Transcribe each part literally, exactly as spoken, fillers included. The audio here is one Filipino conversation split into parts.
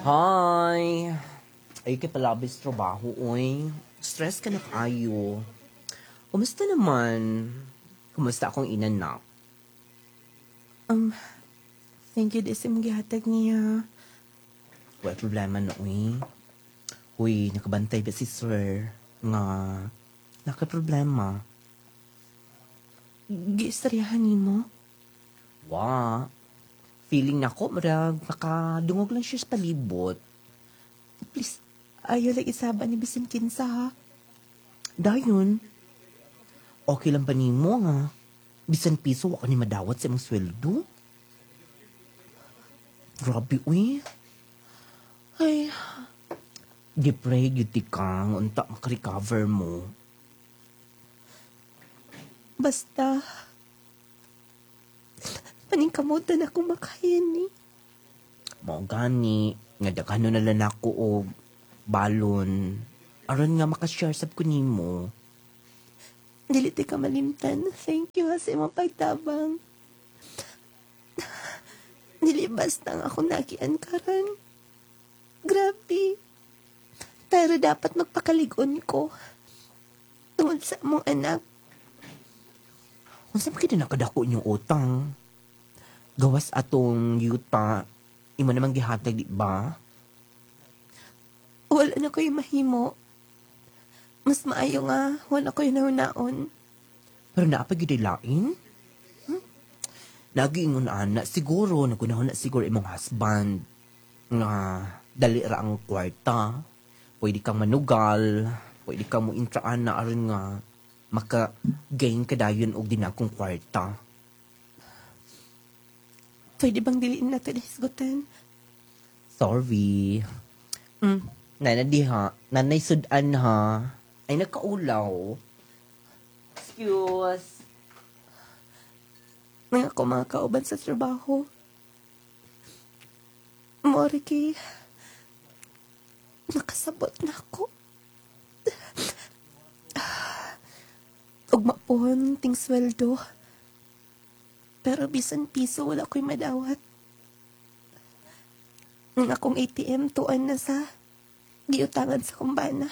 Hi! Ay, kay palabis trabaho, oy. Stress ka na kayo. Kumusta naman? Kumusta akong inanak? Um, thank you din sa mong gihatag niya. Wala problema na, oy. Uy, nakabantay ba si sir? Nga, nakaproblema. Giistoryahan ni mo. Wa. Feeling na ko, marag, nakadungog lang siya sa palibot. Please, ayaw lang isaba ni Bisin Kinsa ha. Dayon, okay lang ba ni mo nga? Bisan piso, waka ni madawat sa imong sweldo? Grabe, uy. Ay, di-pray, yun ti kang, unta makarecover mo. Basta, paningkamutan ako makayan ni. Mao gani, nga daghano na lang ako o balon. Aron nga makashare sab ko nimo. Dili ti ka malimtan. Thank you ha sa imong pagtabang. Dili basta nga ako nakian karon. Grabe. Pero dapat magpakaligon ko. Tungod sa among anak. Unsa pa kita nakadako inyong utang? Gawas atong yuta, imo namang gihatag di ba? Wala na ko'y mahimo. Mas maayo nga, wala ko'y nahunaon. Pero naapag yun lain? Hmm? Nagiingon ana, siguro, nagunahon na siguro imong husband. Nga, dali ra ang kwarta. Pwede kang manugal. Pwede kang mo intraan na aron nga maka-gain ka dayon og dinakong kwarta. Pwede bang diliin na ito nahisgutan? Sorry. Hmm, nanay ha. Nanay sudan ha. Ay, nakaulaw. Excuse. Mga ako mga kauban sa trabaho. Moriki, nakasabot na ako. Ugma po ting sweldo. Pero bisan piso wala ko'y madawat. Ang akong A T M tuan na sa giutangan sa kumbana.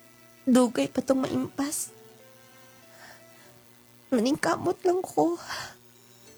Dugay pa tong maimpas. Maningkamot lang ko.